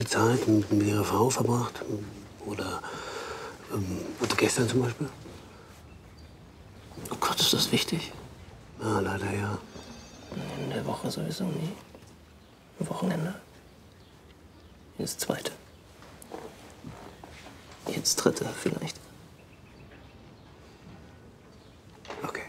Zeit mit Ihrer Frau verbracht? Oder gestern zum Beispiel? Oh Gott, ist das wichtig? Ja, leider ja. In der Woche sowieso nie. Am Wochenende. Ins zweite. Ins dritte vielleicht. Okay.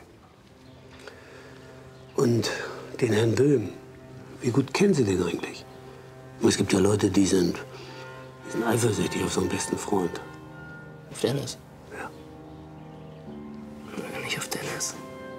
Und den Herrn Böhm, wie gut kennen Sie den eigentlich? Es gibt ja Leute, die sind eifersüchtig auf so einen besten Freund. Auf Dennis? Ja. Nicht auf Dennis.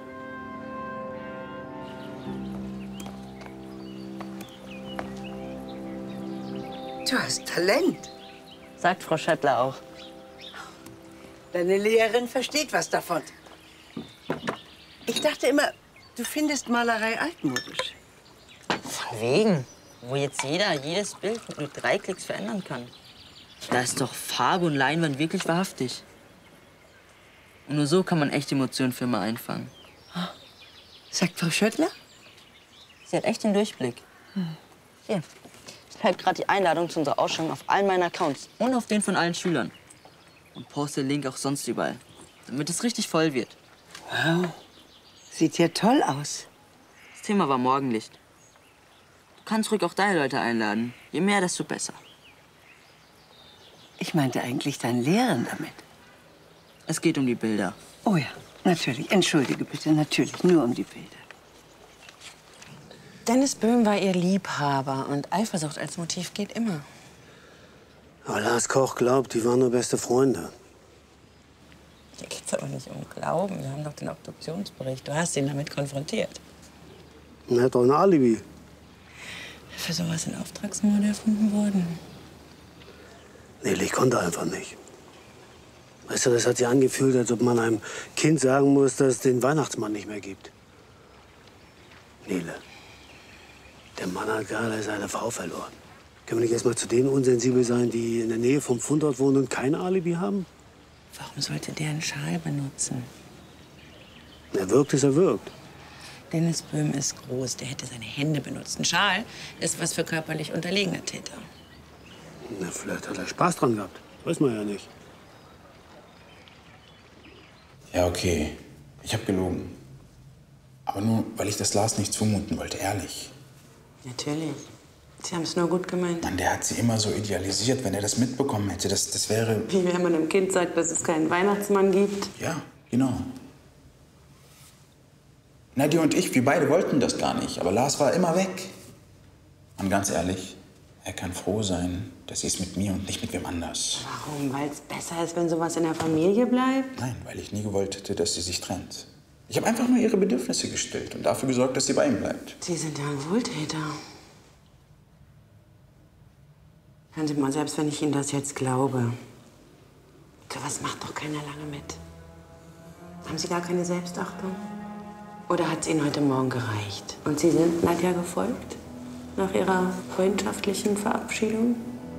Du hast Talent. Sagt Frau Schöttler auch. Deine Lehrerin versteht was davon. Ich dachte immer, du findest Malerei altmodisch. Von wegen. Wo jetzt jeder jedes Bild mit 3 Klicks verändern kann. Da ist doch Farbe und Leinwand wirklich wahrhaftig. Und nur so kann man echte Emotionen für immer einfangen. Sagt Frau Schöttler? Sie hat echt den Durchblick. Hier, ich schreibe gerade die Einladung zu unserer Ausstellung auf allen meinen Accounts und auf den von allen Schülern. Und poste den Link auch sonst überall, damit es richtig voll wird. Wow, sieht ja toll aus. Das Thema war Morgenlicht. Du kannst ruhig auch deine Leute einladen. Je mehr, desto besser. Ich meinte eigentlich deinen Lehrern damit. Es geht um die Bilder. Oh ja, natürlich. Entschuldige bitte, natürlich. Nur um die Bilder. Dennis Böhm war ihr Liebhaber und Eifersucht als Motiv geht immer. Aber Lars Koch glaubt, die waren nur beste Freunde. Hier geht's aber nicht um Glauben. Wir haben doch den Obduktionsbericht. Du hast ihn damit konfrontiert. Und er hat doch ein Alibi. Für sowas sind Auftragsmorde erfunden worden. Nee, ich konnte einfach nicht. Weißt du, das hat sich angefühlt, als ob man einem Kind sagen muss, dass es den Weihnachtsmann nicht mehr gibt. Nele, der Mann hat gerade seine Frau verloren. Können wir nicht erst mal zu denen unsensibel sein, die in der Nähe vom Fundort wohnen und kein Alibi haben? Warum sollte der einen Schal benutzen? Er wirkt, es er wirkt. Dennis Böhm ist groß. Der hätte seine Hände benutzt. Ein Schal ist was für körperlich unterlegene Täter. Na, vielleicht hat er Spaß dran gehabt. Weiß man ja nicht. Ja, okay. Ich habe gelogen. Aber nur, weil ich das Lars nicht zumuten wollte, ehrlich. Natürlich. Sie haben es nur gut gemeint. Mann, der hat sie immer so idealisiert. Wenn er das mitbekommen hätte, das wäre... Wie wenn man einem Kind sagt, dass es keinen Weihnachtsmann gibt. Ja, genau. Nadja und ich, wir beide wollten das gar nicht. Aber Lars war immer weg. Und ganz ehrlich, er kann froh sein, dass sie es mit mir und nicht mit wem anders. Warum? Weil es besser ist, wenn sowas in der Familie bleibt? Nein, weil ich nie gewollt hätte, dass sie sich trennt. Ich habe einfach nur ihre Bedürfnisse gestillt und dafür gesorgt, dass sie bei ihm bleibt. Sie sind ja ein Wohltäter. Hören Sie mal, selbst wenn ich Ihnen das jetzt glaube, sowas macht doch keiner lange mit. Haben Sie gar keine Selbstachtung? Oder hat es Ihnen heute Morgen gereicht? Und Sie sind Nadja gefolgt? Nach Ihrer freundschaftlichen Verabschiedung?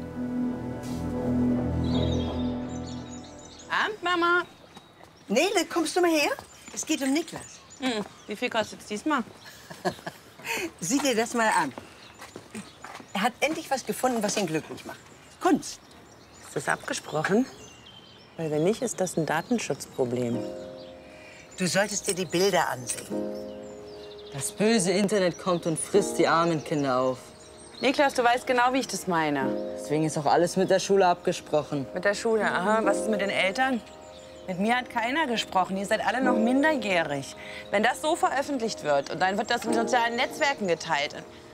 Abend, Mama. Nele, kommst du mal her? Es geht um Niklas. Wie viel kostet es diesmal? Sieh dir das mal an. Er hat endlich was gefunden, was ihn glücklich macht. Kunst. Ist das abgesprochen? Weil wenn nicht, ist das ein Datenschutzproblem. Du solltest dir die Bilder ansehen. Das böse Internet kommt und frisst die armen Kinder auf. Niklas, du weißt genau, wie ich das meine. Deswegen ist auch alles mit der Schule abgesprochen. Mit der Schule, aha. Was ist mit den Eltern? Mit mir hat keiner gesprochen. Ihr seid alle noch minderjährig. Wenn das so veröffentlicht wird und dann wird das in sozialen Netzwerken geteilt,